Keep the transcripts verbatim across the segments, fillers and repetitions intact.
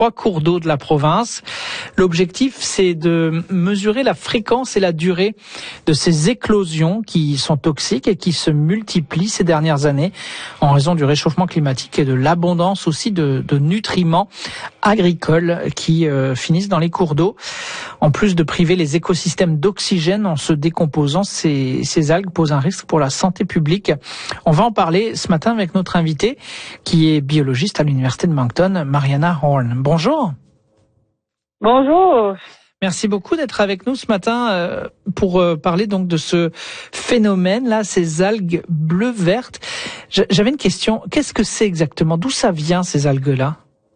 trois cours d'eau de la province. L'objectif, c'est de mesurer la fréquence et la durée de ces éclosions qui sont toxiques et qui se multiplient ces dernières années en raison du réchauffement climatique et de l'abondance aussi de, de nutriments agricoles qui euh, finissent dans les cours d'eau. En plus de priver les écosystèmes d'oxygène en se décomposant, ces, ces algues posent un risque pour la santé publique. On va en parler ce matin avec notre invitée qui est biologiste à l'Université de Moncton, Mariana Horn. Bonjour. Bonjour. Merci beaucoup d'être avec nous ce matin euh, pour euh, parler donc de ce phénomène-là, ces algues bleu-vertes. J'avais une question. Qu'est-ce que c'est exactement? D'où ça vient, ces algues-là?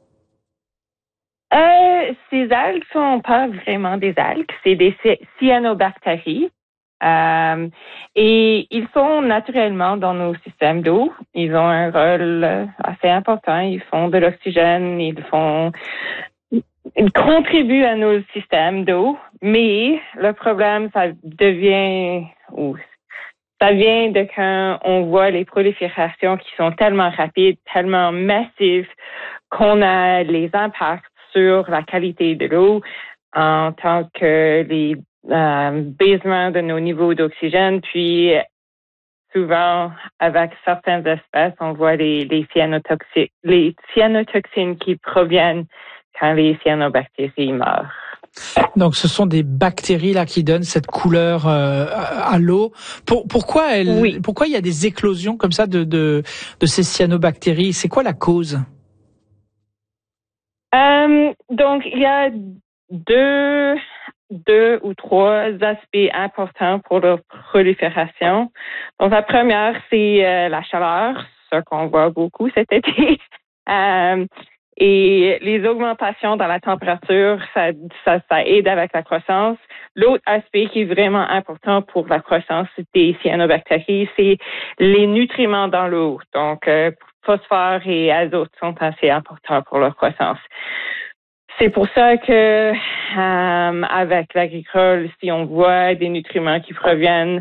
Euh, ces algues sont pas vraiment des algues, c'est des cyanobactéries. Euh, et ils sont naturellement dans nos systèmes d'eau. Ils ont un rôle assez important. Ils font de l'oxygène, ils font, ils contribuent à nos systèmes d'eau. Mais le problème, ça devient, ou ça vient de quand on voit les proliférations qui sont tellement rapides, tellement massives, qu'on a les impacts sur la qualité de l'eau en tant que les euh, baisements de nos niveaux d'oxygène, puis souvent avec certaines espèces, on voit les, les cyanotoxiques, les cyanotoxines qui proviennent quand les cyanobactéries meurent. Donc, ce sont des bactéries là qui donnent cette couleur euh, à l'eau. Pour, pourquoi elles, oui. pourquoi il y a des éclosions comme ça de de, de ces cyanobactéries? C'est quoi la cause? Euh, donc, il y a deux, deux ou trois aspects importants pour leur prolifération. Donc, la première, c'est euh, la chaleur, ce qu'on voit beaucoup cet été. euh, et les augmentations dans la température, ça, ça, ça aide avec la croissance. L'autre aspect qui est vraiment important pour la croissance des cyanobactéries, c'est les nutriments dans l'eau. Donc, euh, phosphore et azote sont assez importants pour leur croissance. C'est pour ça que euh, avec l'agricole, si on voit des nutriments qui proviennent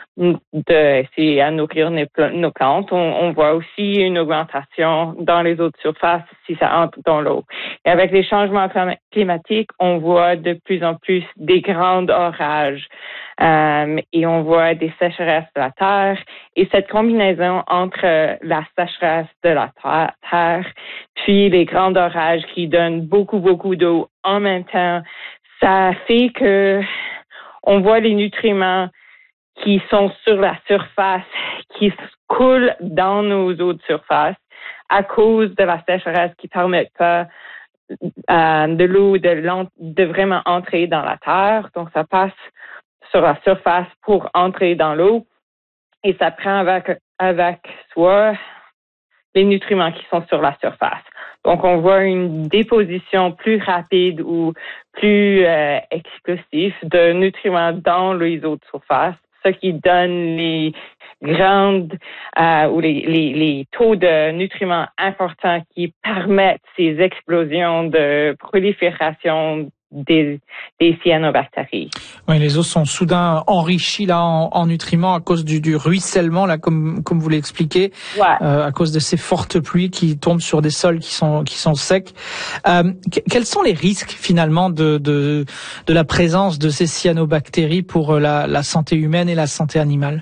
de c'est à nourrir nos plantes, on, on voit aussi une augmentation dans les eaux de surface si ça entre dans l'eau. Et avec les changements climatiques, on voit de plus en plus des grands orages euh, et on voit des sécheresses de la terre. Et cette combinaison entre la sécheresse de la terre puis les grands orages qui donnent beaucoup, beaucoup d'eau en même temps, ça fait que on voit les nutriments qui sont sur la surface, qui coulent dans nos eaux de surface à cause de la sécheresse qui ne permet pas euh, de l'eau de, de vraiment entrer dans la terre. Donc, ça passe sur la surface pour entrer dans l'eau et ça prend avec, avec soi les nutriments qui sont sur la surface. Donc, on voit une déposition plus rapide ou plus euh, explosive de nutriments dans les eaux de surface, ce qui donne les grandes euh, ou les, les, les taux de nutriments importants qui permettent ces explosions de prolifération des, des cyanobactéries. Oui, les eaux sont soudain enrichies là en, en nutriments à cause du, du ruissellement là, comme comme vous l'expliquez, ouais. euh, à cause de ces fortes pluies qui tombent sur des sols qui sont qui sont secs. Euh, que, quels sont les risques finalement de de de la présence de ces cyanobactéries pour la, la santé humaine et la santé animale?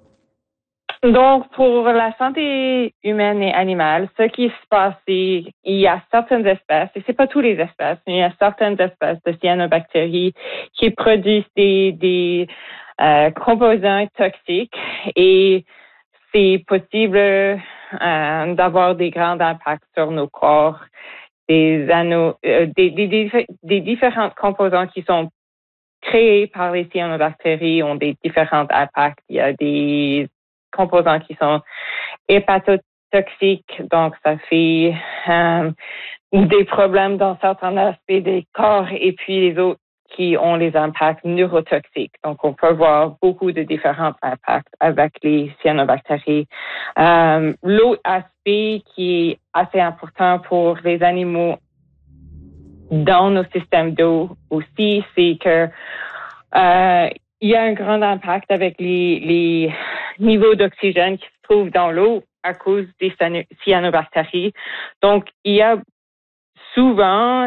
Donc, pour la santé humaine et animale, ce qui se passe, c'est il y a certaines espèces, et c'est pas toutes les espèces, mais il y a certaines espèces de cyanobactéries qui produisent des, des euh, composants toxiques et c'est possible euh, d'avoir des grands impacts sur nos corps, des, anneaux, euh, des, des, des, des différents composants qui sont créés par les cyanobactéries ont des différents impacts. Il y a des composants qui sont hépatotoxiques, donc ça fait euh, des problèmes dans certains aspects des corps et puis les autres qui ont les impacts neurotoxiques. Donc, on peut voir beaucoup de différents impacts avec les cyanobactéries. Euh, l'autre aspect qui est assez important pour les animaux dans nos systèmes d'eau aussi, c'est que euh, il y a un grand impact avec les, les niveaux d'oxygène qui se trouvent dans l'eau à cause des cyanobactéries. Donc, il y a souvent